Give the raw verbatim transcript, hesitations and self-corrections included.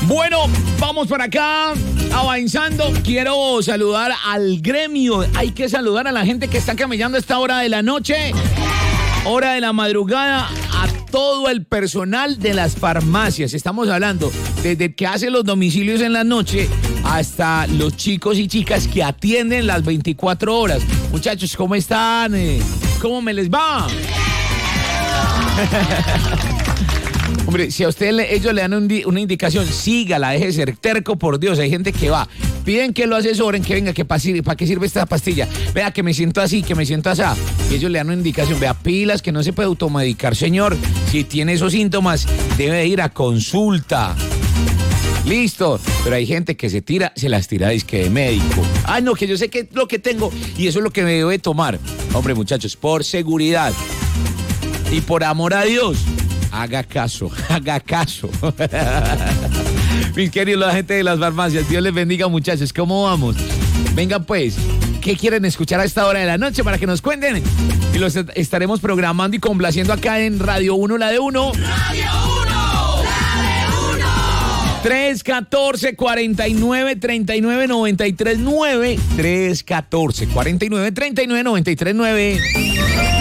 Bueno, vamos por acá, avanzando. Quiero saludar al gremio. Hay que saludar a la gente que está camellando a esta hora de la noche, hora de la madrugada, a todo el personal de las farmacias. Estamos hablando desde el que hace los domicilios en la noche hasta los chicos y chicas que atienden las veinticuatro horas. Muchachos, ¿cómo están? ¿Cómo me les va? Hombre, si a usted le, ellos le dan un, una indicación, sígala, deje de ser terco, por Dios. Hay gente que va, piden que lo asesoren, que venga, que para qué sirve esta pastilla. Vea, que me siento así, que me siento así. Y ellos le dan una indicación, vea, pilas, que no se puede automedicar, señor. Si tiene esos síntomas, debe ir a consulta. Listo, pero hay gente que se tira, se las tira disque de médico. Ah, no, que yo sé que es lo que tengo y eso es lo que me debo de tomar. Hombre, muchachos, por seguridad y por amor a Dios, haga caso, haga caso. Mis queridos, la gente de las farmacias, Dios les bendiga, muchachos. ¿Cómo vamos? Vengan pues, ¿qué quieren escuchar a esta hora de la noche para que nos cuenten? Y los estaremos programando y complaciendo acá en Radio uno, la de uno. Radio uno, la de uno. tres catorce, cuarenta y nueve, treinta y nueve, noventa y tres, nueve. tres catorce, cuarenta y nueve, treinta y nueve, noventa y tres, nueve.